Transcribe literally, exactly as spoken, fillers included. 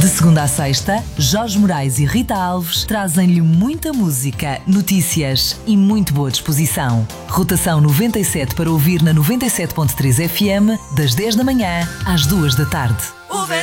De segunda a sexta, Jorge Moraes e Rita Alves trazem-lhe muita música, notícias e muito boa disposição. Rotação noventa e sete para ouvir na noventa e sete ponto três F M, das dez da manhã às duas da tarde. O verão